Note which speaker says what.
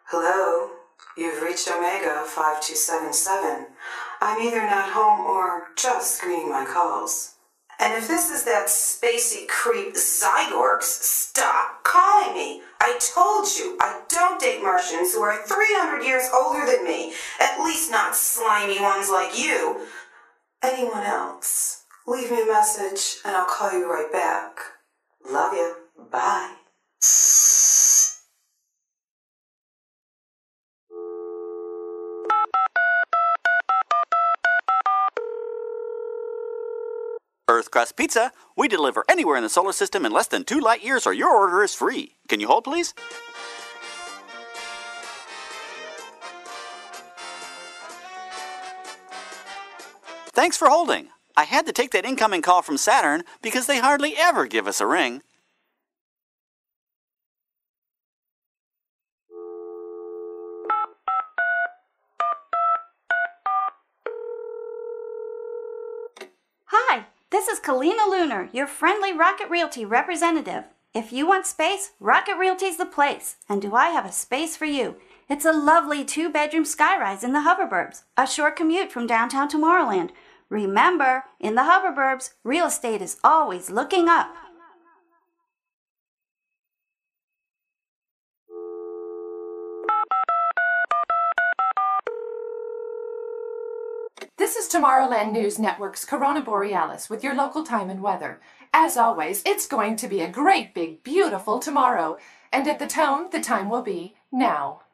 Speaker 1: Hello, you've reached Omega 5277. I'm either not home or just screening my calls. And if this is that spacey creep Zygorks, stop calling me. I told you I don't date Martians who are 300 years older than me. At least not slimy ones like you. Anyone else, leave me a message and I'll call you right back. Love you. Bye.
Speaker 2: Earth Crust Pizza. We deliver anywhere in the solar system in less than 2 light years or your order is free. Can you hold, please? Thanks for holding. I had to take that incoming call from Saturn because they hardly ever give us a ring.
Speaker 3: Hi, this is Kalina Lunar, your friendly Rocket Realty representative. If you want space, Rocket Realty's the place. And do I have a space for you? It's a lovely 2-bedroom skyrise in the Hoverburbs, a short commute from downtown Tomorrowland. Remember, in the Hoverburbs, real estate is always looking up.
Speaker 4: This is Tomorrowland News Network's Corona Borealis with your local time and weather. As always, it's going to be a great, big, beautiful tomorrow. And at the tone, the time will be now.